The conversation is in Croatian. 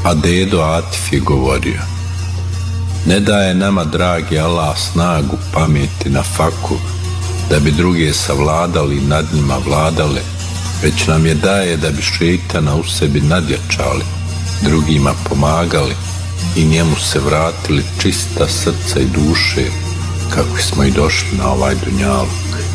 A dedo Atif je govorio: ne daje nama dragi Allah snagu pameti na faku da bi druge savladali i nad njima vladale, već nam je daje da bi šejtana u sebi nadjačali, drugima pomagali i njemu se vratili čista srca i duše kako smo i došli na ovaj dunjalu.